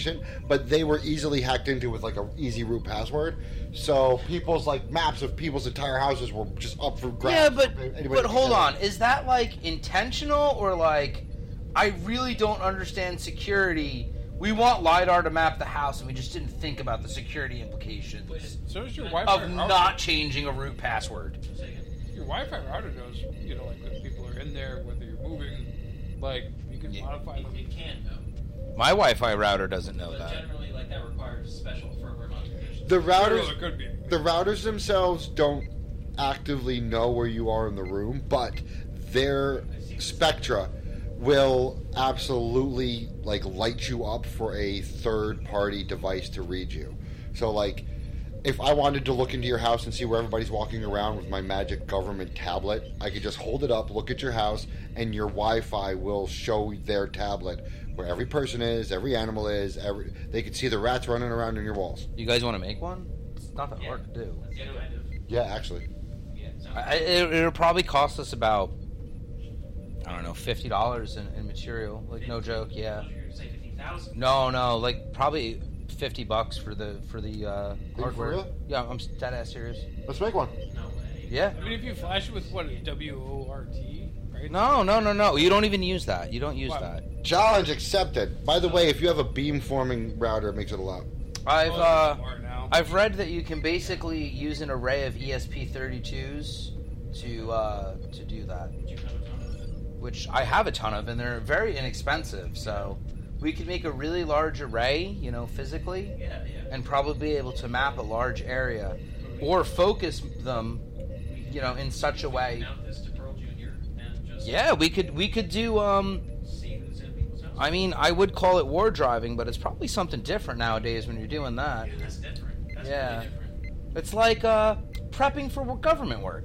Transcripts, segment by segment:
information, but they were easily hacked into with like a easy root password. So people's like maps of people's entire houses were just up for grabs. Yeah, but hold on. Is that like intentional or like I really don't understand security? We want LiDAR to map the house, and we just didn't think about the security implications So is your Wi-Fi of router. not changing a root password. Your Wi-Fi router knows, like if people are in there, whether you're moving, like you can modify them. It can though. My Wi-Fi router doesn't know But that. generally, like that requires special firmware modifications. The routers, It could be. the routers themselves don't actively know where you are in the room, but their Spectra will absolutely like light you up for a third-party device to read you. So like, if I wanted to look into your house and see where everybody's walking around with my magic government tablet, I could just hold it up, look at your house, and your Wi-Fi will show their tablet where every person is, every animal is, they could see the rats running around in your walls. You guys want to make one? It's not that hard to do. Yeah, kind of. Yeah, actually. Yeah. It'll probably cost us about, I don't know, $50 in material. Like, no joke, yeah. You're say 50,000. No, like probably $50 for the hardware. real? Yeah, I'm dead ass serious. Let's make one. No way. Yeah. I mean, if you flash it with what WORT, right? No. You don't even use that. You don't use Wow. that. Challenge accepted. By the way, if you have a beamforming router, it makes it allowed. I've read that you can basically use an array of ESP32s to do that, which I have a ton of, and they're very inexpensive. So we could make a really large array, physically, and probably be able to map a large area, or focus them, in such a way. Mount this to Pearl Jr. and just Yeah, we could do. see who's in people's houses. I mean, I would call it war driving, but it's probably something different nowadays when you're doing that. Yeah, that's different. That's Yeah. really different. It's like prepping for government work.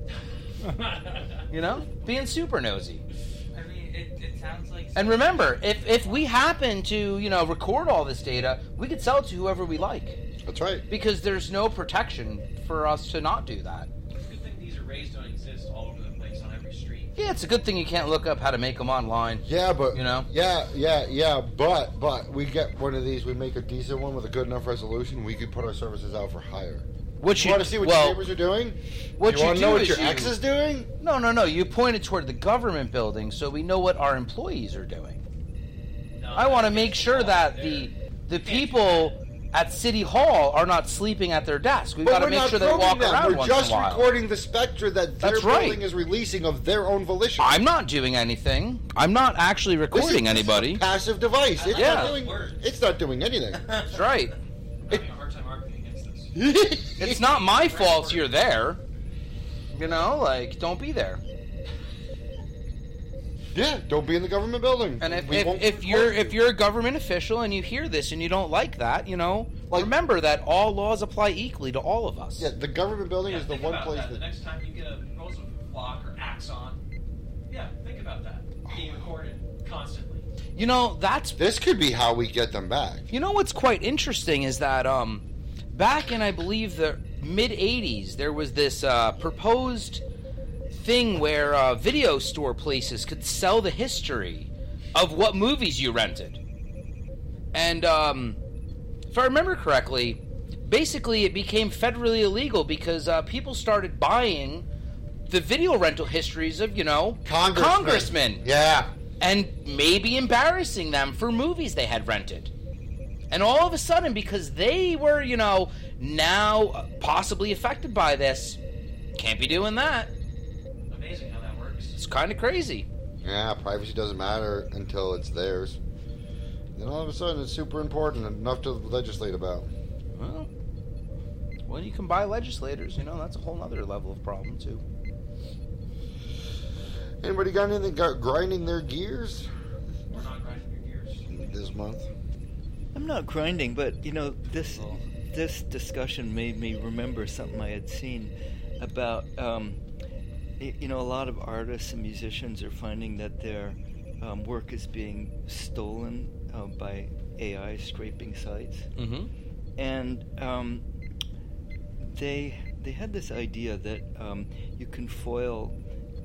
Being super nosy. I mean, it sounds like. And remember, if we happen to record all this data, we could sell it to whoever we like, That's right. because there's no protection for us to not do that. It's a good thing these arrays don't exist all over the place on every street. Yeah, it's a good thing you can't look up how to make them online. Yeah, but Yeah, but we get one of these. We make a decent one with a good enough resolution. We could put our services out for hire. What You want to see what your neighbors are doing? What you want to know what is your ex is doing? No. You pointed toward the government building, so we know what our employees are doing. No, I want to make sure that the people at City Hall are not sleeping at their desk. We've got to we're make not sure they probing walk them. around We're once just in a while. recording the spectra that their That's right. building is releasing of their own volition. I'm not doing anything. I'm not actually This recording is anybody. a passive device. It's Yeah. not doing. It's not doing anything. That's right. I'm having a hard time arguing against this. It's not my fault you're there. Don't be there. Yeah, don't be in the government building. And We won't if record you. you're a government official and you hear this and you don't like that, remember that all laws apply equally to all of us. Yeah, the government building is the think one about place that. The that. next time you get a Roosevelt clock or Axon, think about that. Being recorded constantly. That's This could be how we get them back. what's quite interesting is that back in I believe the mid '80s there was this proposed thing where video store places could sell the history of what movies you rented. And if I remember correctly, basically it became federally illegal because people started buying the video rental histories of, congressmen. Yeah. And maybe embarrassing them for movies they had rented. And all of a sudden, because they were, now possibly affected by this, can't be doing that. Amazing how that works. It's kind of crazy. Yeah, privacy doesn't matter until it's theirs. Then all of a sudden it's super important and enough to legislate about. Well, you can buy legislators, that's a whole other level of problem, too. Anybody got anything grinding their gears We're not grinding your gears. this month? I'm not grinding, but this discussion made me remember something I had seen about a lot of artists and musicians are finding that their work is being stolen by AI scraping sites, and they had this idea that you can foil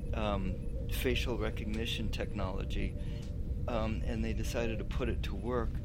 facial recognition technology, and they decided to put it to work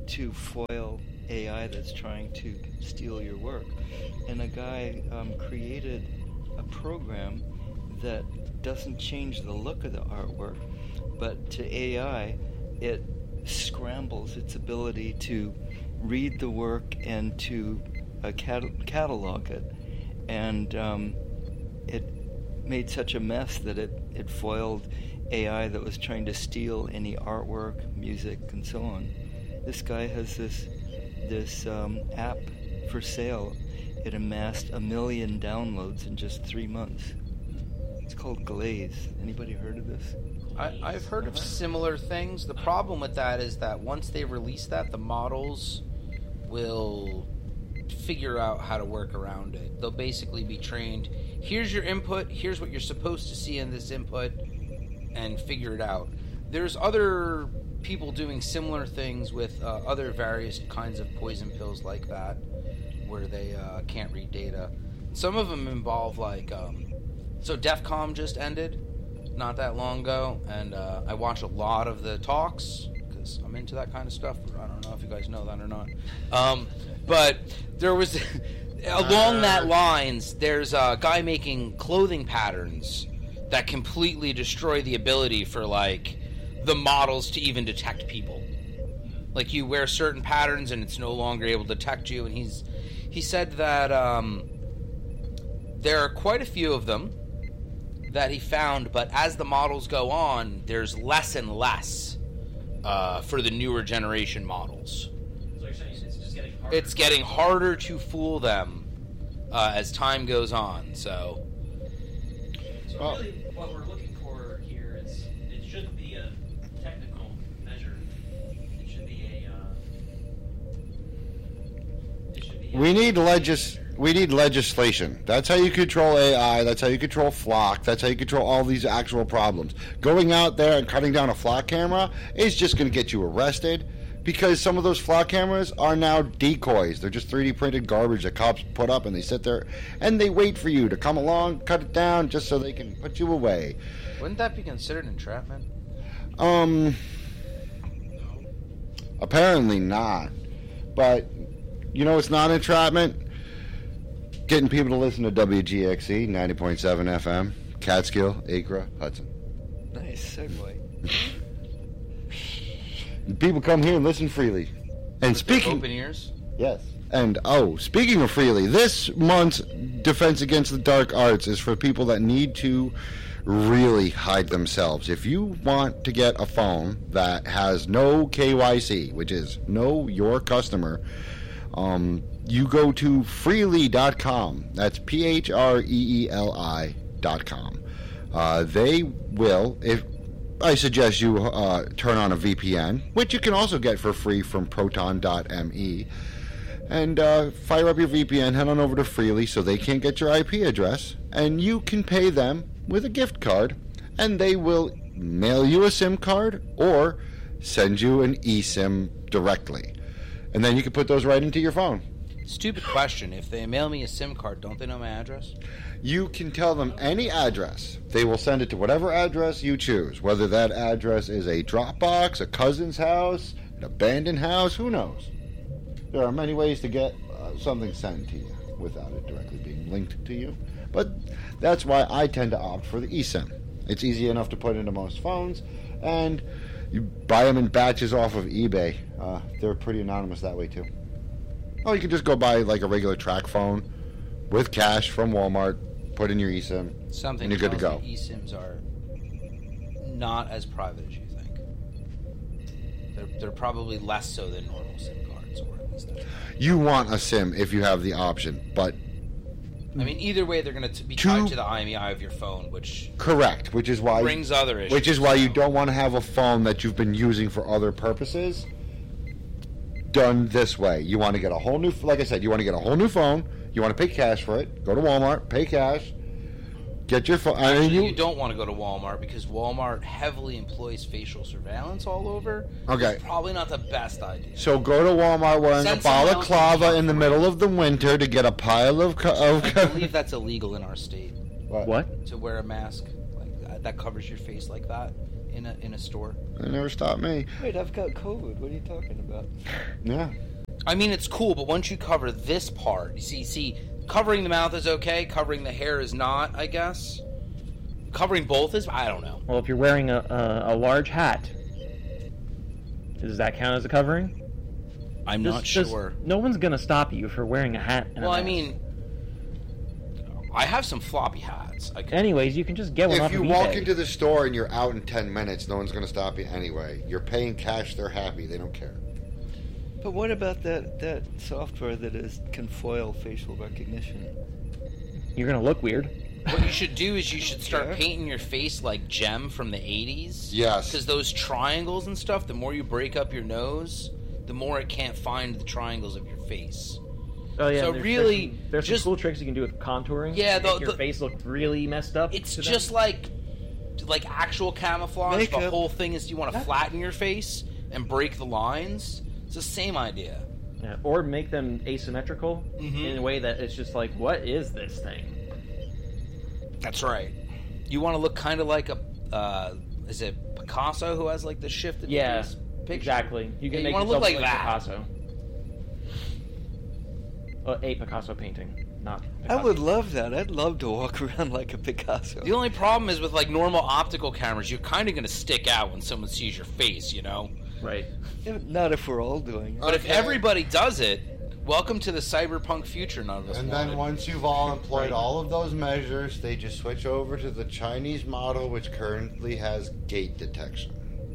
to foil AI that's trying to steal your work. And a guy created a program that doesn't change the look of the artwork, but to AI, it scrambles its ability to read the work and to catalog it. And it made such a mess that it foiled AI that was trying to steal any artwork, music, and so on. This guy has this app for sale. It amassed 1 million downloads in just 3 months. It's called Glaze. Anybody heard of this? I've heard of similar things. The problem with that is that once they release that, the models will figure out how to work around it. They'll basically be trained. Here's your input. Here's what you're supposed to see in this input, and figure it out. There's other people doing similar things with other various kinds of poison pills like that, where they can't read data. Some of them involve like, so DEFCON just ended not that long ago, and I watch a lot of the talks because I'm into that kind of stuff. I don't know if you guys know that or not. But there was, along that lines, there's a guy making clothing patterns that completely destroy the ability for, like, the models to even detect people. Like, you wear certain patterns and it's no longer able to detect you, and he said that there are quite a few of them that he found, but as the models go on, there's less and less for the newer generation models. So you're saying it's just getting harder? It's getting harder to fool them as time goes on, so... So really, what we're looking for here is, it shouldn't be a technical measure. It should be We need legislation. That's how you control AI. That's how you control flock. That's how you control all these actual problems. Going out there and cutting down a flock camera is just going to get you arrested, because some of those flock cameras are now decoys. They're just 3D printed garbage that cops put up, and they sit there and they wait for you to come along, cut it down, just so they can put you away. Wouldn't that be considered entrapment? Apparently not. But, you know, it's not entrapment. Getting people to listen to WGXE 90.7 FM, Catskill, Acre, Hudson. Nice segue. People come here and listen freely. And speaking, Open ears? yes. And speaking of freely, this month's Defense Against the Dark Arts is for people that need to really hide themselves. If you want to get a phone that has no KYC, which is know your customer, you go to freely.com. That's PHREELI.com. They will, if I suggest you turn on a VPN, which you can also get for free from proton.me, and fire up your VPN, head on over to Freely so they can't get your IP address, and you can pay them with a gift card, and they will mail you a SIM card or send you an eSIM directly. And then you can put those right into your phone. Stupid question. If they mail me a SIM card, don't they know my address? You can tell them any address. They will send it to whatever address you choose. Whether that address is a Dropbox, a cousin's house, an abandoned house, who knows? There are many ways to get something sent to you without it directly being linked to you. But that's why I tend to opt for the eSIM. It's easy enough to put into most phones, and you buy them in batches off of eBay. They're pretty anonymous that way too. Oh, you can just go buy like a regular track phone with cash from Walmart, put in your eSIM, Something and you're good to tells go. me eSIMs are not as private as you think. They're probably less so than normal SIM cards, or at least. You want a SIM if you have the option, but I mean, either way, they're going to be tied to the IMEI of your phone, which correct, which is why brings other issues. Which is why you don't want to have a phone that you've been using for other purposes done this way. You want to get a whole new, like I said, you want to get a whole new phone. You want to pay cash for it. Go to Walmart, pay cash, get your phone. Actually, you don't want to go to Walmart because Walmart heavily employs facial surveillance all over. Okay. It's probably not the best idea. So go to Walmart wearing Send a someone else balaclava to in the middle of the winter to get a pile of... I believe that's illegal in our state. What? To wear a mask that covers your face like that in a store. It never stopped me. Wait, I've got COVID. What are you talking about? Yeah. I mean, it's cool, but once you cover this part, you see, covering the mouth is okay, covering the hair is not, I guess. Covering both is, I don't know. Well, if you're wearing a large hat, does that count as a covering? I'm not sure. No one's gonna stop you for wearing a hat. And Well, a I mask. mean, I have some floppy hats. Anyways, you can just get one off If you of walk eBay. into the store and you're out in 10 minutes, no one's going to stop you anyway. You're paying cash, they're happy, they don't care. But what about that software that can foil facial recognition? You're gonna look weird. What you should do is you should start Yeah. painting your face like Jem from the 80s. Yes. Because those triangles and stuff, the more you break up your nose, the more it can't find the triangles of your face. Oh yeah. So there's really, there's just- some cool tricks you can do with contouring. Yeah, to make the- your face look really messed up. It's to them. just like actual camouflage. The Makeup. whole thing is you want to flatten your face and break the lines. It's the same idea. Yeah, or make them asymmetrical Mhm. in a way that it's just like, what is this thing? That's right. You want to look kind of like is it Picasso who has like the shifted Yeah, face picture? exactly. You can Yeah, make wanna look yourself like that. Picasso. A Picasso painting, not. I Picasso. would love that. I'd love to walk around like a Picasso. The only problem is with like normal optical cameras, you're kind of going to stick out when someone sees your face, you know? Right. Yeah, not if we're all doing it. But if Okay. everybody does it, welcome to the cyberpunk future none of us And wanted. then once you've all employed Right. all of those measures, they just switch over to the Chinese model, which currently has gait detection.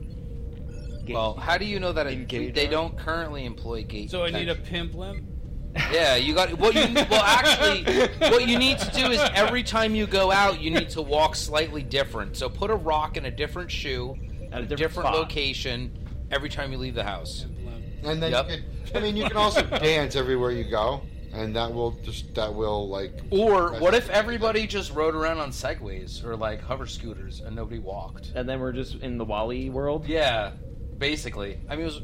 Well, how do you know that Engage they on? don't currently employ gate So I need a detection? pimp limp. Yeah, you got what you well actually what you need to do is every time you go out you need to walk slightly different. So put a rock in a different shoe At a different different spot. location every time you leave the house. Pimp limp. And then Yep. you could, you can also dance everywhere you go, and that will like. Or what if everybody just rode around on segways or like hover scooters and nobody walked? And then we're just in the Wall-E world. Yeah, basically. I mean, it was,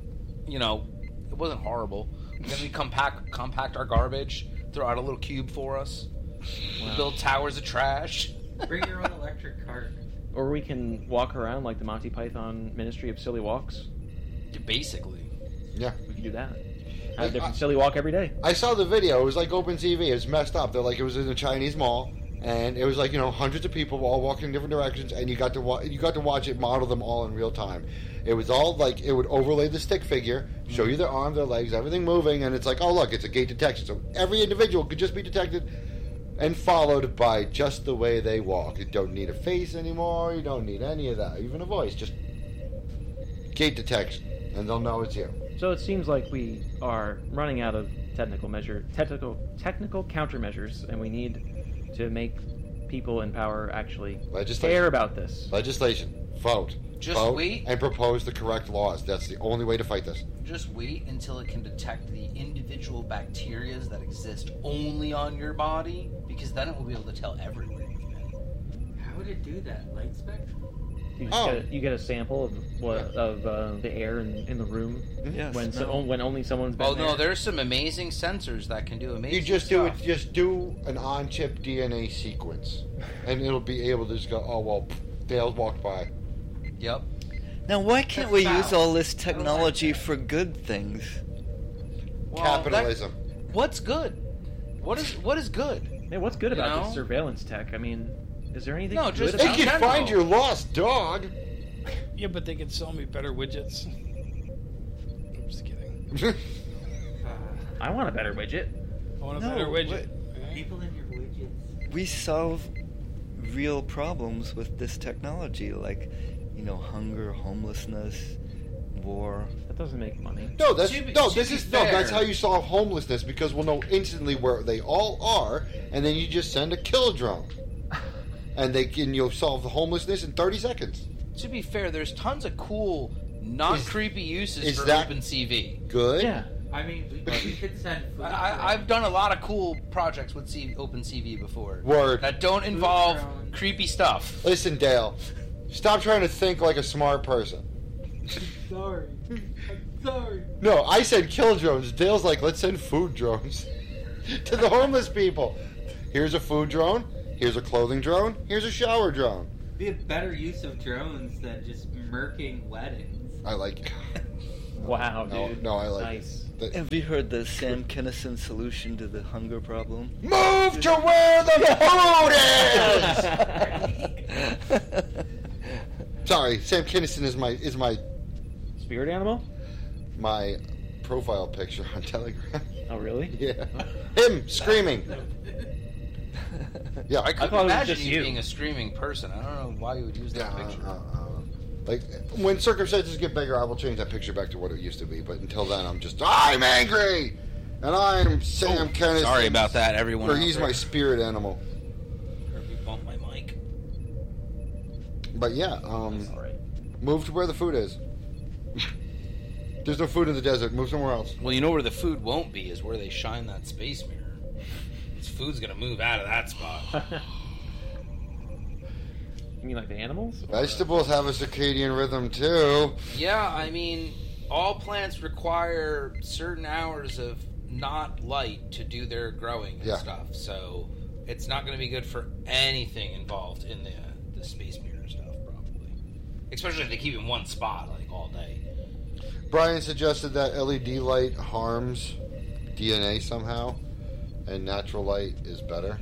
it wasn't horrible. Then we compact our garbage, throw out a little cube for us, Wow. build towers of trash. Bring your own electric cart. Or we can walk around like the Monty Python Ministry of Silly Walks. Basically. Yeah. We can do that. Have Like, a different silly walk every day. I saw the video. It was like open TV. It was messed up. They're like it was in a Chinese mall, and it was like hundreds of people all walking in different directions, and you got to watch it model them all in real time. It was all like it would overlay the stick figure, show you their arms, their legs, everything moving, and it's like, oh look, it's a gait detection. So every individual could just be detected and followed by just the way they walk. You don't need a face anymore. You don't need any of that, even a voice. Just gait detection, and they'll know it's you. So it seems like we are running out of technical countermeasures, and we need to make people in power actually Legislation. care about this. Legislation. Vote. Just Vote wait. and propose the correct laws. That's the only way to fight this. Just wait until it can detect the individual bacterias that exist only on your body, because then it will be able to tell everywhere you've been. How would it do that? Light spectrum? You, Oh. you get a sample of the air in the room Yes, when no. when only someone's been Oh no, there. there's some amazing sensors that can do amazing You just stuff. do it. Just do an on-chip DNA sequence, and it'll be able to just go. Oh well, Dale walked by. Yep. Now, why can't That's we use foul. all this technology for good things? Well, Capitalism. What's good? What is good? Hey, what's good You about know? this surveillance tech? I mean, is there anything No, good just- They about in can general. find your lost dog. Yeah, but they can sell me better widgets. I'm just kidding. I want a better widget. I want a No, better widget. wait. Alright? People in your widgets. We solve real problems with this technology, like, hunger, homelessness, war. That doesn't make money. No, that's To be that's fair- how you solve homelessness, because we'll know instantly where they all are, and then you just send a kill drone, and you'll solve the homelessness in 30 seconds. To be fair, there's tons of cool, not Is- creepy uses is for that- OpenCV. Good. Yeah. I mean, we could send food. I've done a lot of cool projects with OpenCV before. Word. That don't involve drones. creepy stuff. Listen, Dale. Stop trying to think like a smart person. Sorry. I'm sorry. No, I said kill drones. Dale's like, let's send food drones to the homeless people. Here's a food drone. Here's a clothing drone. Here's a shower drone. Be a better use of drones than just murking weddings. I like. Wow, No, dude. no, I like Nice. it. Have you heard the Sam Kinison solution to the hunger problem? Move to where the food is. Sorry, Sam Kinison is my Spirit animal? profile picture on Telegram. Oh, really? Yeah, him screaming. Yeah, I couldn't thought it was imagine just you you. being a screaming person. I don't know why you would use that Yeah, picture. like when circumstances get bigger, I will change that picture back to what it used to be. But until then, I'm angry, and I'm Sam Kinison. Sorry about that, everyone. Or out he's there. my spirit animal. Herbie bumped my mic. But yeah, All right. move to where the food is. There's no food in the desert. Move somewhere else. Well, you know where the food won't be is where they shine that space mirror. This food's gonna move out of that spot. You mean like the animals? Or- Vegetables have a circadian rhythm too. Yeah, I mean, all plants require certain hours of not light to do their growing and Yeah. stuff. So it's not going to be good for anything involved in the space mirror stuff, probably. Especially if they keep it in one spot like all day. Brian suggested that LED light harms DNA somehow, and natural light is better.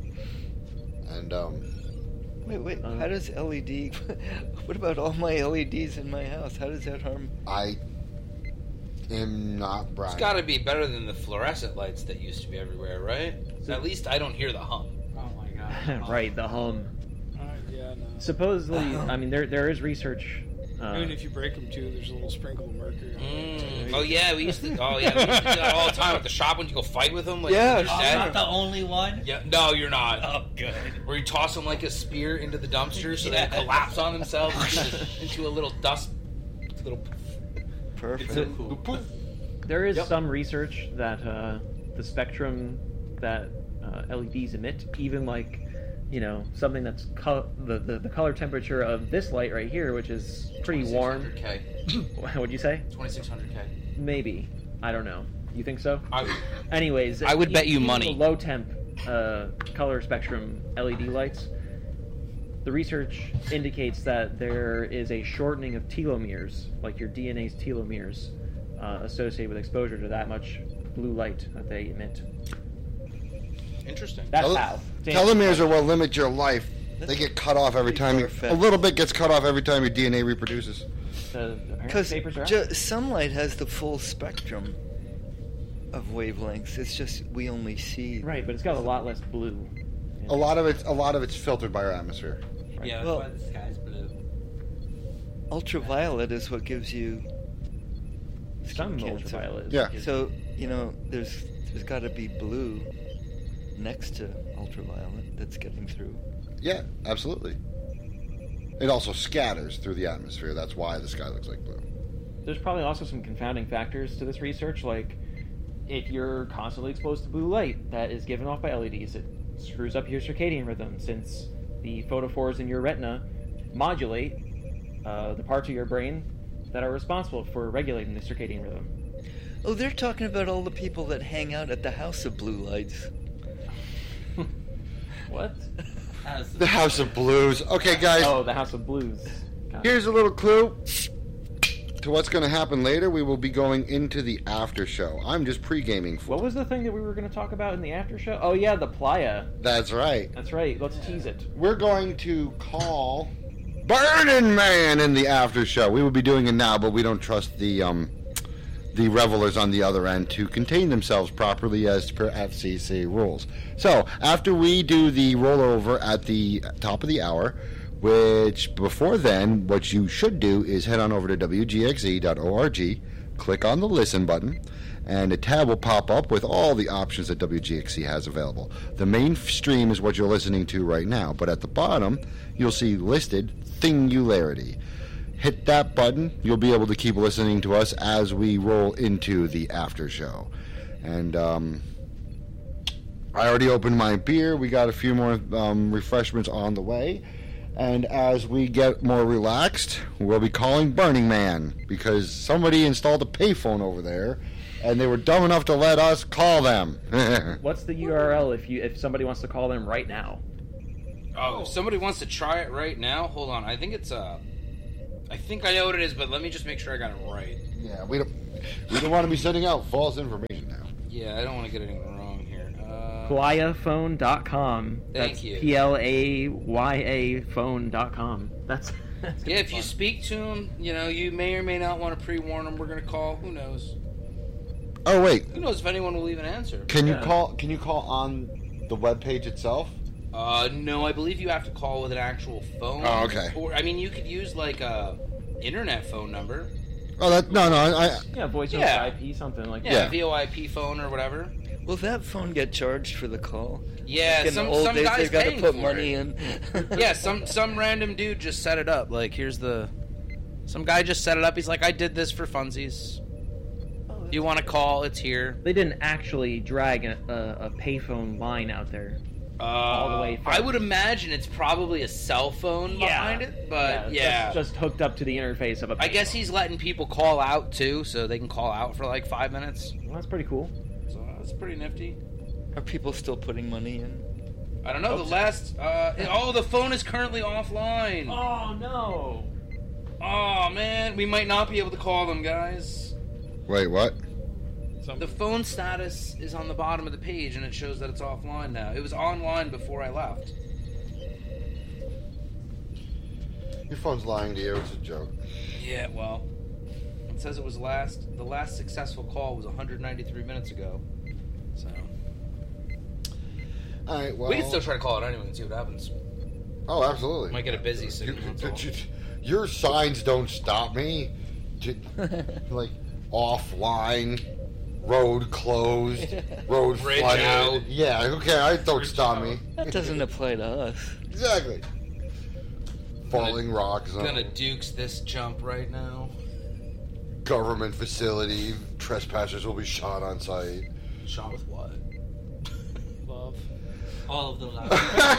And Wait. How does LED? What about all my LEDs in my house? How does that harm? I am not Brian. It's got to be better than the fluorescent lights that used to be everywhere, right? So- At least I don't hear the hum. Oh my god. Right, the hum. Yeah, no. Supposedly, I mean, there is research. Even if you break them too, there's a little sprinkle of mercury on it. Oh yeah, we used to. Oh yeah, we used to do that all the time at the shop when you go fight with them. Like, Yeah, when you're sure. I'm dead. not the only one. Yeah, no, you're not. Oh, good. Where you toss them like a spear into the dumpster so Yeah. they collapse on themselves into a little dust. Little. Perfect. So cool. there is Yep. some research that the spectrum that LEDs emit, even like, you know, something that's the color temperature of this light right here, which is pretty warm. 2600K. What'd you say? 2600K. Maybe. I don't know. You think so? I, Anyways, I would bet you even money. The low temp color spectrum LED lights. The research indicates that there is a shortening of telomeres, like your DNA's telomeres, associated with exposure to that much blue light that they emit. interesting. That's Tele- how. Telomeres are what limit your life. They get cut off every time. Perfect. A little bit gets cut off every time your DNA reproduces. Because papers are out. sunlight has the full spectrum of wavelengths. It's just we only see. Right, but it's got a lot less blue. A lot of it's filtered by our atmosphere. Yeah, that's Well- why the sky's blue. Ultraviolet is what gives you skin Some cancer. ultraviolet. Yeah. So there's got to be blue next to ultraviolet that's getting through. Yeah, absolutely. It also scatters through the atmosphere. That's why the sky looks like blue. There's probably also some confounding factors to this research, like if you're constantly exposed to blue light that is given off by LEDs, it screws up your circadian rhythm, since the photophores in your retina modulate the parts of your brain that are responsible for regulating the circadian rhythm. Oh, they're talking about all the people that hang out at the House of Blue Lights. What? The House of Blues. Okay, guys. Oh, the House of Blues. Got it. Here's a little clue to what's going to happen later. We will be going into the after show. I'm just pre-gaming for. What was the thing that we were going to talk about in the after show? Oh yeah, the playa. That's right. That's right. Let's tease it. We're going to call Burning Man in the after show. We will be doing it now, but we don't trust the revelers on the other end to contain themselves properly as per FCC rules. So after we do the rollover at the top of the hour, which before then, what you should do is head on over to WGXE.org, click on the listen button, and a tab will pop up with all the options that WGXE has available. The main stream is what you're listening to right now, but at the bottom, you'll see listed Thingularity. Hit that button, you'll be able to keep listening to us as we roll into the after show. And I already opened my beer. We got a few more refreshments on the way. And as we get more relaxed, we'll be calling Burning Man, because somebody installed a payphone over there, and they were dumb enough to let us call them. What's the URL if somebody wants to call them right now? Oh, if somebody wants to try it right now, hold on. I think it's I think I know what it is, but let me just make sure I got it right. Yeah, we don't want to be sending out false information now. Yeah, I don't want to get anything wrong here. Playaphone.com. Thank That's you. Playa phone.com. That's Yeah, if you speak to him, you may or may not want to pre-warn him. We're gonna call. Who knows? Oh wait, Who knows if anyone will even answer? can you Yeah. call? Can you call on the webpage itself? No, I believe you have to call with an actual phone. Oh, okay. Or I mean, you could use like a internet phone number. Oh, I yeah, voice Yeah. over IP, something like Yeah, that. VoIP phone or whatever. Will that phone get charged for the call? Yeah, Like in some the old days, guys they got to paying put for money it. in. Yeah, some random dude just set it up. Like, some guy just set it up. He's like, I did this for funsies. You want to call? It's here. They didn't actually drag a payphone line out there. All the way I from- would imagine it's probably a cell phone behind it, but yeah. Just hooked up to the interface of a payphone. I guess he's letting people call out too, so they can call out for like 5 minutes. Well, that's pretty cool. So that's pretty nifty. Are people still putting money in? I don't know. The last. The phone is currently offline. Oh, no. Oh man, we might not be able to call them, guys. wait. What? The phone status is on the bottom of the page, and it shows that it's offline now. It was online before I left. Your phone's lying to you. It's a joke. Yeah, well, it says it was the last successful call was 193 minutes ago. So All right. Well, we can still try to call it anyway and see what happens. Oh, absolutely. Might get a busy signal. that's all. Your signs don't stop me. Like offline, road closed, road Bridge flooded. out. Yeah. Okay. I don't stop me. That doesn't apply to us. Exactly. Falling rock zone. Gonna dukes this jump right now. Government facility. Trespassers will be shot on site. Shot with what? Love. All of the loud.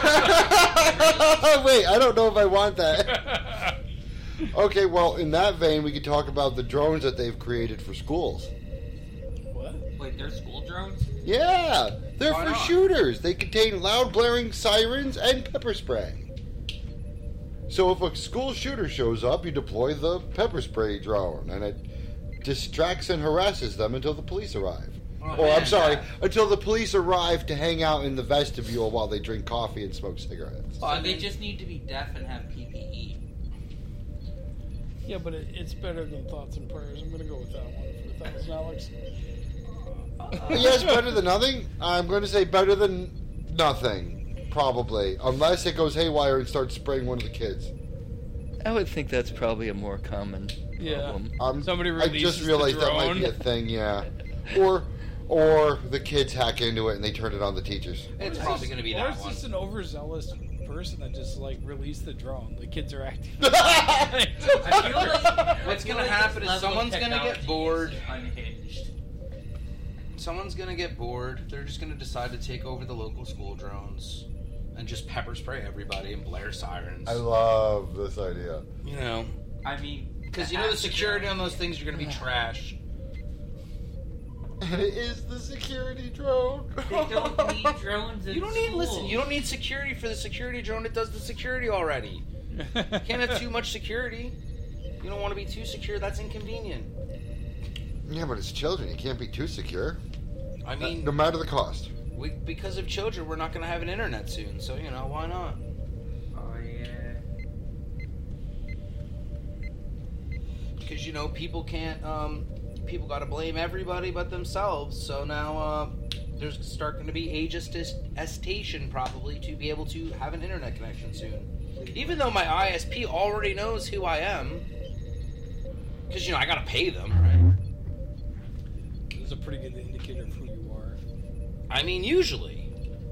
Wait, I don't know if I want that. Okay, well, in that vein, we could talk about the drones that they've created for schools. What? Wait, they're school drones? Yeah, they're Why for not? shooters. They contain loud blaring sirens and pepper spray. So if a school shooter shows up, you deploy the pepper spray drone, and it distracts and harasses them until the police arrive. Oh, Or, I'm man, sorry, that- until the police arrive to hang out in the vestibule while they drink coffee and smoke cigarettes. So I they mean- just need to be deaf and have PPE. Yeah, but it's better than thoughts and prayers. I'm gonna go with that one for $1,000. Yes, better than nothing. I'm going to say better than nothing, probably, unless it goes haywire and starts spraying one of the kids. I would think that's probably a more common Yeah. problem. Somebody I just releases the realized that might drone. be a thing. Yeah, or the kids hack into it and they turn it on the teachers. It's probably gonna be Or that is one. this an overzealous person that just released the drone? The kids are acting. I feel like What's gonna this happen is level of someone's gonna get technology bored. is Unhinged. Someone's gonna get bored. They're just gonna decide to take over the local school drones and just pepper spray everybody and blare sirens. I love this idea. You know, I mean, because you know the security on those things are gonna be trash. And it is the security drone. They don't need drones in You don't need schools. You don't need security for the security drone. It does the security already. Can't have too much security. You don't want to be too secure. That's inconvenient. Yeah, but it's children. You can't be too secure. I mean, No matter the cost. because of children, we're not going to have an internet soon. So why not? Oh yeah. Because people can't. People got to blame everybody but themselves. So now there's starting to be age attestation probably to be able to have an internet connection soon. Even though my ISP already knows who I am, because I got to pay them, right? It's a pretty good indicator of who you are. I mean, usually.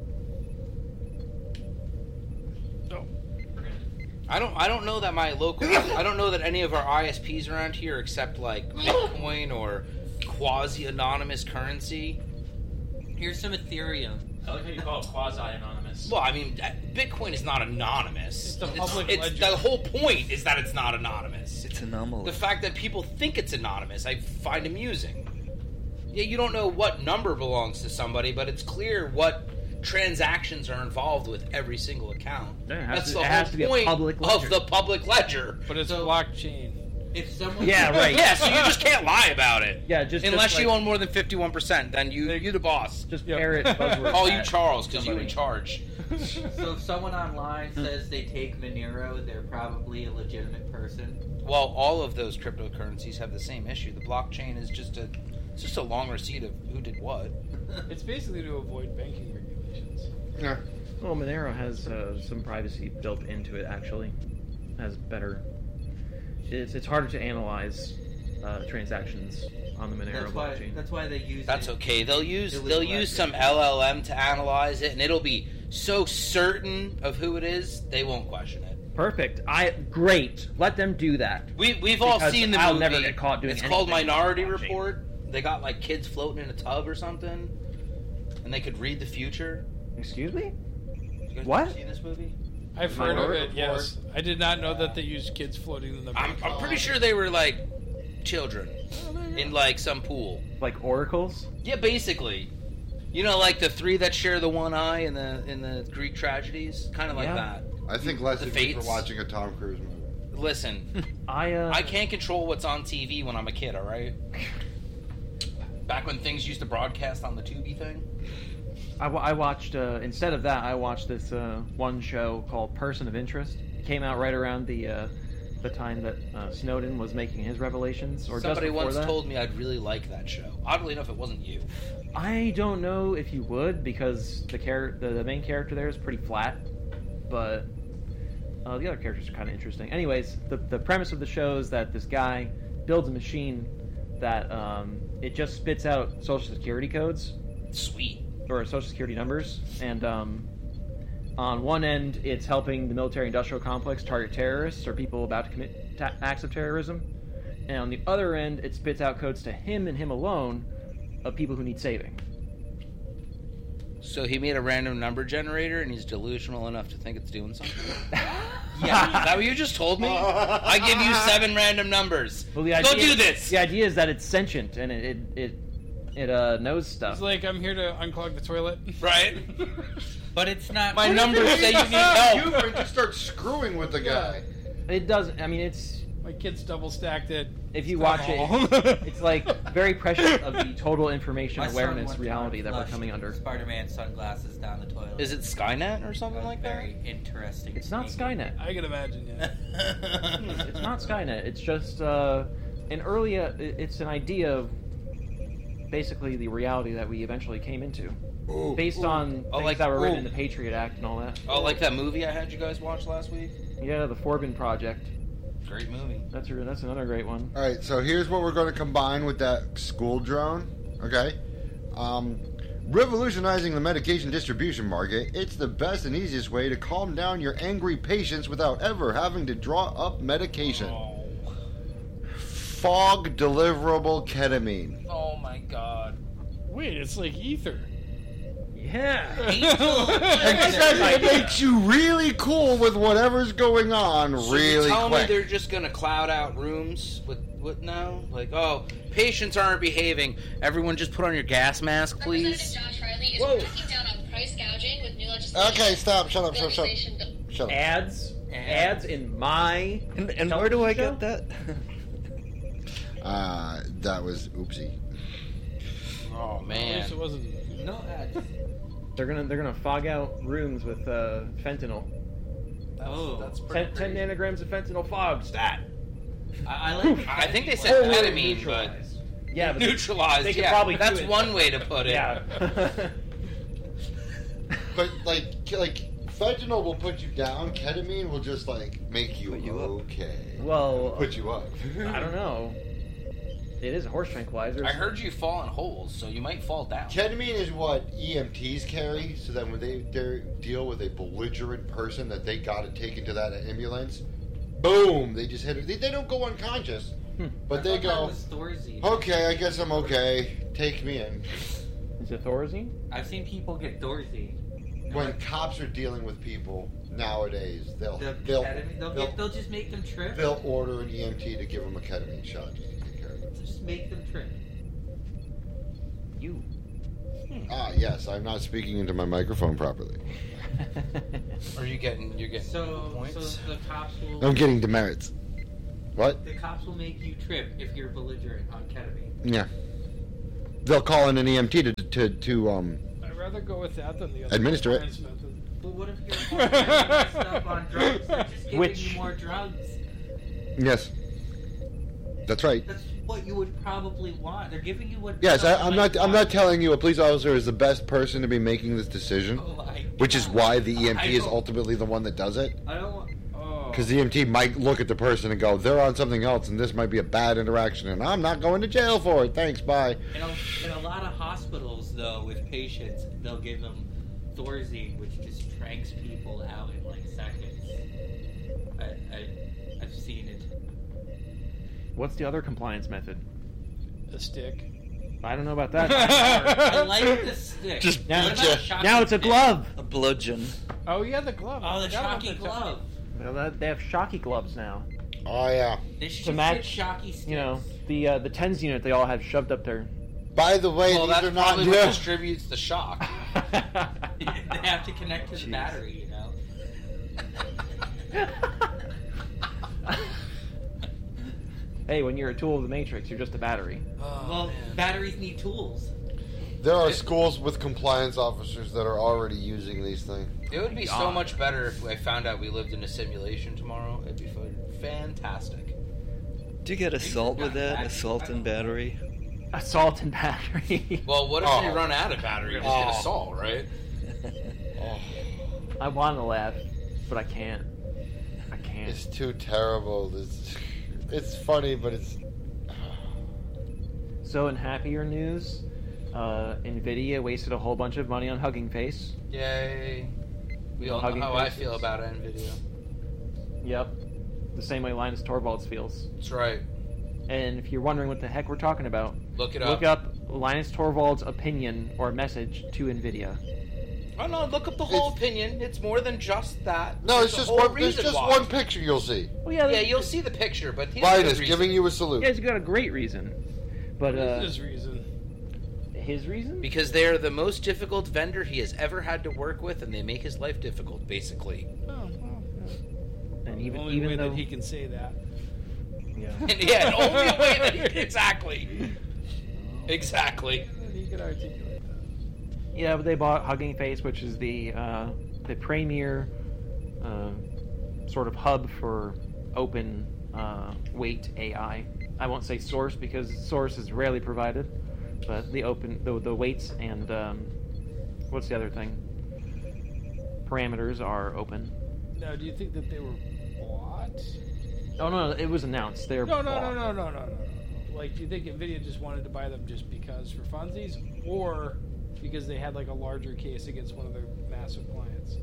No. I don't know that my local. I don't know that any of our ISPs around here accept like Bitcoin or quasi anonymous currency. Here's some Ethereum. I like how you call it quasi-anonymous. Well, I mean, Bitcoin is not anonymous. It's the public ledger. The whole point is that it's not anonymous. It's anomalous. The fact that people think it's anonymous, I find amusing. Yeah, you don't know what number belongs to somebody, but it's clear what transactions are involved with every single account. Yeah, That's it the has whole to be a point public of ledger. the public ledger. But it's So- blockchain. If someone, Yeah, right. Yeah, so you just can't lie about it. Yeah, just Unless you like, own more than 51%, then you're the boss. just Yep. parrot buzzwords. Call you at Charles because you're in somebody. charge. So if someone online says they take Monero, they're probably a legitimate person. Well, all of those cryptocurrencies have the same issue. The blockchain is just a long receipt of who did what. It's basically to avoid banking regulations. Yeah. Well, Monero has some privacy built into it. Actually, has better. It's harder to analyze transactions on the Monero blockchain. That's why they use. That's it. okay. They'll use Illegal some activity. LLM to analyze it, and it'll be so certain of who it is they won't question it. Perfect. Great. Let them do that. We've all Because seen the I'll movie. never get caught doing It's called anything Minority with blockchain. Report. They got like kids floating in a tub or something, and they could read the future. Excuse me? You guys What? seen this movie? I've heard of Minority it, yes. I did not know that they used kids floating in the I'm pretty sure they were like children in like some pool. Like oracles? Yeah, basically. You know, like the three that share the one eye in the Greek tragedies, kind of like Yeah. that. I think less The of you for Fates. watching a Tom Cruise movie. Listen, I I can't control what's on TV when I'm a kid. All right. Back when things used to broadcast on the Tubi thing. I watched instead of that I watched this one show called Person of Interest. It came out right around the time that Snowden was making his revelations, or Somebody just before once that. told me I'd really like that show. Oddly enough, it wasn't you. I don't know if you would, because the main character there is pretty flat, but the other characters are kind of interesting. Anyways, the premise of the show is that this guy builds a machine that it just spits out social security codes Sweet. or social security numbers, and on one end it's helping the military-industrial complex target terrorists or people about to commit acts of terrorism, and on the other end it spits out codes to him and him alone of people who need saving. So he made a random number generator, and he's delusional enough to think it's doing something. Yeah. Is that what you just told me? I give you 7 random numbers. Well, the Go idea, do this. The idea is that it's sentient and it knows stuff. It's like, I'm here to unclog the toilet. Right? But it's not. My numbers say you need You help. and just start screwing with the guy. It doesn't. I mean, it's My kids double stacked it. if you watch it, it's like very precious of the total information My son awareness one time reality that we're flushed coming under. Spider-Man sunglasses down the toilet. Is it Skynet or something like that? Very interesting. It's not Skynet. I can imagine, yeah. It's not Skynet. It's just an early. It's an idea of basically the reality that we eventually came into, Ooh. based on Oh, things like- that were written ooh. in the Patriot Act and all that. Oh, like that movie I had you guys watch last week? Yeah, the Forbin Project. Great movie. That's another great one. All right, so here's what we're going to combine with that school drone. Okay, revolutionizing the medication distribution market. It's the best and easiest way to calm down your angry patients without ever having to draw up medication. Fog deliverable ketamine. Oh my god. Wait, it's like ether. Yeah. It makes you really cool with whatever's going on So really you're telling quick. me they're just gonna cloud out rooms with what now? Like, oh, patients aren't behaving. Everyone just put on your gas mask, please. Representative Josh Riley is Whoa. cracking down on price gouging with new legislation. Okay, stop. Shut up. Legalization Shut up. Ads in my And where do I television get that? That was oopsie. Oh At man. least it wasn't. No ads. They're gonna fog out rooms with fentanyl. That's 10 pretty. nanograms of fentanyl fog. Stat. I like. I think they said Totally ketamine, but neutralized. Yeah, but neutralized. they could Yeah, probably that's do it. one way to put it. Yeah. But like fentanyl will put you down. Ketamine will just like make you, Put you up. okay. Well, Put you up. I don't know. It is a horse tranquilizer. I heard you fall in holes, so you might fall down. Ketamine is what EMTs carry, so that when they deal with a belligerent person that they got to take into that ambulance, boom, they just hit it. They don't go unconscious, but they go, okay, I guess I'm okay. Take me in. Is it Thorazine? I've seen people get Dorothy. When cops are dealing with people nowadays, they'll They'll just make them trip. they'll order an EMT to give them a ketamine shot just to take care of it. Just make them trip. You. Yes, I'm not speaking into my microphone properly. You're getting So points. the cops will. I'm getting demerits. What? The cops will make you trip if you're belligerent on ketamine. Yeah. They'll call in an EMT to I'd rather go with that than the other Administer it. compliance method. But what if you're messed up on drugs? They're just giving you more drugs. Yes. That's right. That's what you would probably want. They're giving you what. Yes, I'm might not want. telling you a police officer is the best person to be making this decision, Oh my which is God. why the EMT I is don't- ultimately the one that does it. I don't want. Oh. Because the EMT might look at the person and go, they're on something else, and this might be a bad interaction, and I'm not going to jail for it. Thanks, bye. In a lot of hospitals, though, with patients, they'll give them Thorazine, which just tranks people out in like seconds. I've seen it. What's the other compliance method? A stick. I don't know about that. I like the stick. Just now, What about shocky now it's a stick? glove. A bludgeon. Oh yeah, the glove. Oh, the I forgot about shocky the glove. Well, they have shocky gloves now. Oh, yeah. They should To match, shocky sticks. You know, the TENS unit they all have shoved up their. By the way, Well, these that's are not probably new. what distributes the shock. They have to connect to the Jeez. battery, you know. Hey, when you're a tool of the Matrix, you're just a battery. Well, batteries need tools. There are schools with compliance officers that are already using these things. It would be so God. much better if I found out we lived in a simulation tomorrow. It'd be fantastic. Do you get assault with that? Assault and battery? Assault and battery. Well, what if Oh. they run out of battery? Just Oh. get assault, right? I want to laugh, but I can't. I can't. It's too terrible. It's funny, but it's... So, in happier news, NVIDIA wasted a whole bunch of money on Hugging Face. Yay. We all know Hugging how I faces. feel about NVIDIA. Yep. The same way Linus Torvalds feels. That's right. And if you're wondering what the heck we're talking about, Look it up. look up Linus Torvalds' opinion or message to NVIDIA. Oh no, look up the whole opinion. It's more than just that. No, it's There's a just whole one. There's reason just why. one picture you'll see. Well, yeah, Yeah, you'll see the picture, but here's Linus the reason. giving you a salute. Yeah, he's got a great reason. But What is his reason? his reason? Because they're the most difficult vendor he has ever had to work with, and they make his life difficult, basically. Oh, well, And the even only way though that he can say that. yeah. And yeah, the only way that he exactly. Exactly. And he can articulate that. Yeah, but they bought Hugging Face, which is the premier sort of hub for open weight AI. I won't say source because source is rarely provided, but the weights and what's the other thing? Parameters are open. Now, do you think that they were bought? Oh no, it was announced. They're No. bought. Like, do you think Nvidia just wanted to buy them just because for funsies, or because they had like a larger case against one of their massive clients?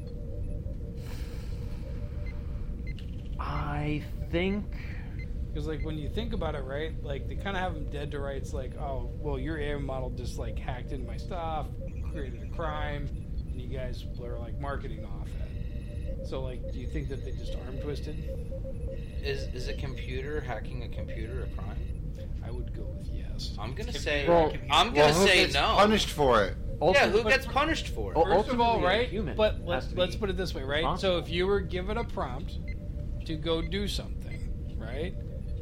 I think. Because like when you think about it, right? Like they kind of have them dead to rights. Like, oh, well, your AI model just like hacked into my stuff, created a crime, and you guys are like marketing off it. So like, do you think that they just arm twisted? Is a computer hacking a computer a crime? I would go with yes. I'm gonna say. Well- I'm gonna who say gets no. punished for it? Yeah, who Ultimate- gets punished for it? Oh, First of all, ultimately, a right? human But has to let's be put it this way, right? responsible. So if you were given a prompt to go do something, right?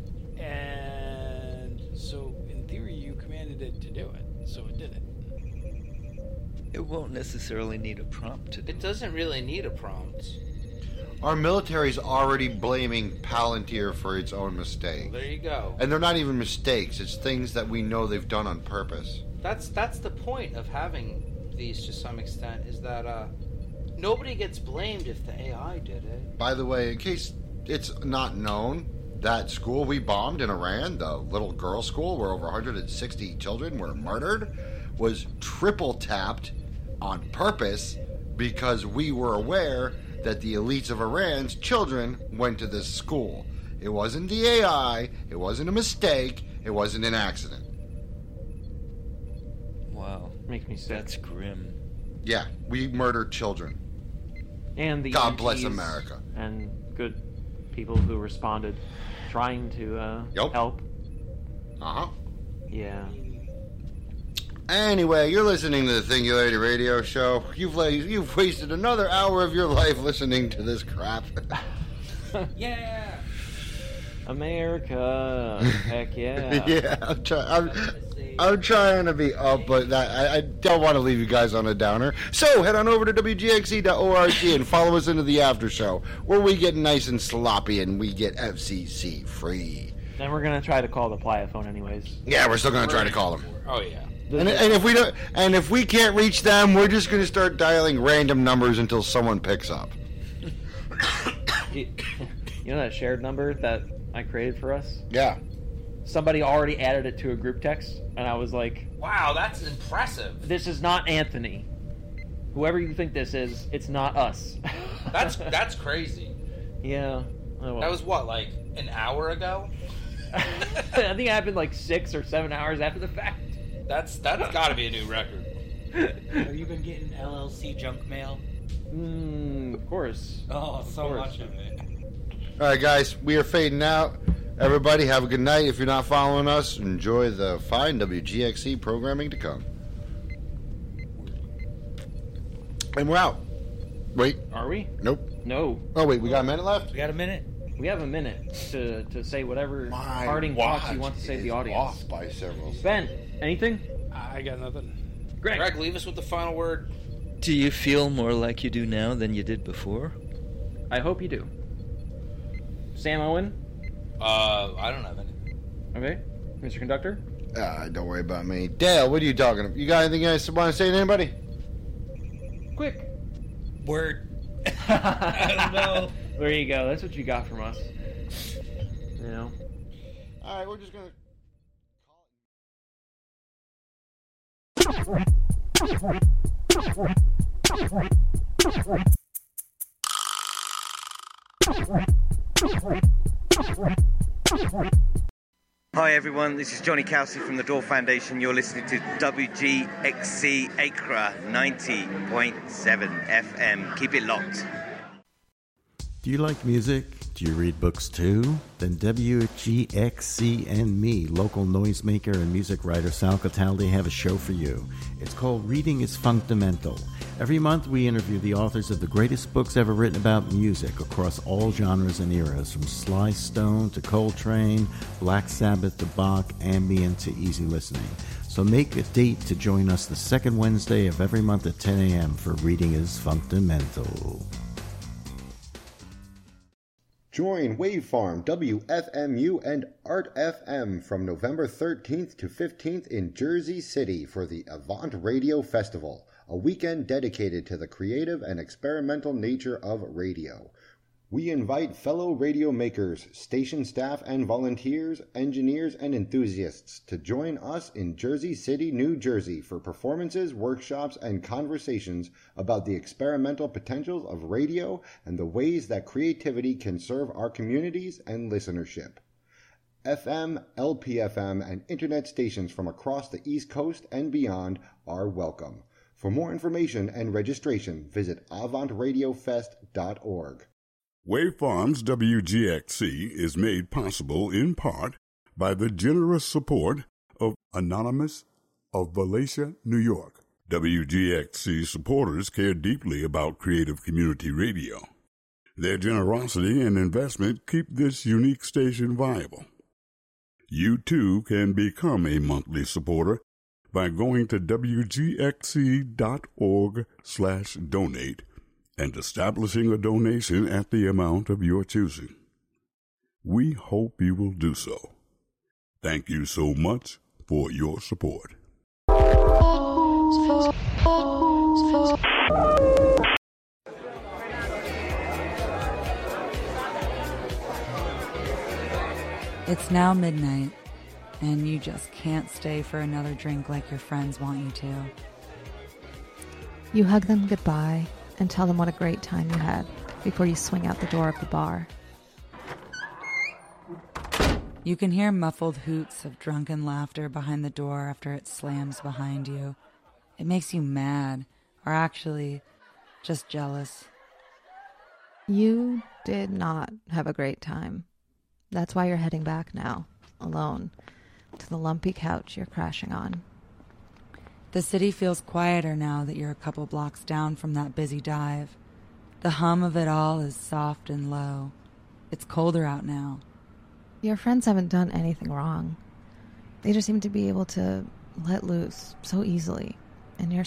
And so in theory you commanded it to do it, so it did it. It won't necessarily need a prompt to do It doesn't really need a prompt. Our military's already blaming Palantir for its own mistake. There you go. And they're not even mistakes. It's things that we know they've done on purpose. That's the point of having these to some extent, is that nobody gets blamed if the AI did it. By the way, in case it's not known, that school we bombed in Iran, the little girl school where over 160 children were murdered, was triple tapped on purpose because we were aware that the elites of Iran's children went to this school. It wasn't the AI, it wasn't a mistake, it wasn't an accident. Wow. Makes me sick. That's grim. Yeah, we murdered children. And the God bless EMTs America. and good people who responded, trying to Yep. help. Uh-huh. Yeah. Anyway, you're listening to the Singularity Radio Show. You've wasted another hour of your life listening to this crap. Yeah. America. Heck yeah. Yeah, I'm trying to be up, but I don't want to leave you guys on a downer. So head on over to WGXC.org and follow us into the after show, where we get nice and sloppy and we get FCC free. And we're gonna try to call the Playa phone anyways. Yeah, we're still gonna try to call them. Oh yeah. And if we can't reach them, we're just gonna start dialing random numbers until someone picks up. You know that shared number that I created for us? Yeah. Somebody already added it to a group text, and I was like, Wow, that's impressive. "This is not Anthony. Whoever you think this is, it's not us." That's crazy. Yeah. Oh, well. That was what, like an hour ago? I think it happened like 6 or 7 hours after the fact. That's got to be a new record. Have you been getting LLC junk mail? Of course. Oh, so much of it. All right, guys, we are fading out. Everybody, have a good night. If you're not following us, enjoy the fine WGXC programming to come. And we're out. Wait. Are we? Nope. No. Oh, wait, we got a minute left? We got a minute? We have a minute to say whatever My parting thoughts you want to say to watch the is audience. off by several. Ben, anything? I got nothing. Greg. Leave us with the final word. Do you feel more like you do now than you did before? I hope you do. Sam Owen? I don't have anything. Okay. Mr. Conductor? Don't worry about me. Dale, what are you talking about? You got anything else you want to say to anybody? Quick. Word. I don't know. There you go. That's what you got from us. You know? All right, we're just going to... Hi everyone, this is Johnny Kelsey from the Door Foundation. You're listening to WGXC Acra 90.7 FM. Keep it locked. Do you like music? Do you read books too? Then WGXC and me, local noisemaker and music writer Sal Cataldi, have a show for you. It's called Reading is Fundamental. Every month we interview the authors of the greatest books ever written about music across all genres and eras, from Sly Stone to Coltrane, Black Sabbath to Bach, ambient to easy listening. So make a date to join us the second Wednesday of every month at 10 a.m. for Reading is Fundamental. Join Wavefarm, WFMU, and Art FM from November 13th to 15th in Jersey City for the Avant Radio Festival, a weekend dedicated to the creative and experimental nature of radio. We invite fellow radio makers, station staff and volunteers, engineers and enthusiasts to join us in Jersey City, New Jersey for performances, workshops, and conversations about the experimental potentials of radio and the ways that creativity can serve our communities and listenership. FM, LPFM, and internet stations from across the East Coast and beyond are welcome. For more information and registration, visit avantradiofest.org. Wavefarm's WGXC is made possible in part by the generous support of Anonymous of Valencia, New York. WGXC supporters care deeply about creative community radio. Their generosity and investment keep this unique station viable. You too can become a monthly supporter by going to wgxc.org/donate and establishing a donation at the amount of your choosing. We hope you will do so. Thank you so much for your support. It's now midnight, and you just can't stay for another drink like your friends want you to. You hug them goodbye and tell them what a great time you had before you swing out the door of the bar. You can hear muffled hoots of drunken laughter behind the door after it slams behind you. It makes you mad, or actually, just jealous. You did not have a great time. That's why you're heading back now, alone, to the lumpy couch you're crashing on. The city feels quieter now that you're a couple blocks down from that busy dive. The hum of it all is soft and low. It's colder out now. Your friends haven't done anything wrong. They just seem to be able to let loose so easily, and you're